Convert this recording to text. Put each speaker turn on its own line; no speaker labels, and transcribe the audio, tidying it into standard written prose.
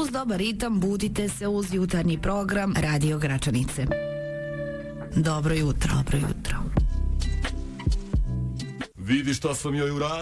Uz dobar ritam budite se uz jutarnji program Radio Gračanice. Dobro jutro.
Vidi šta sam joj uradio.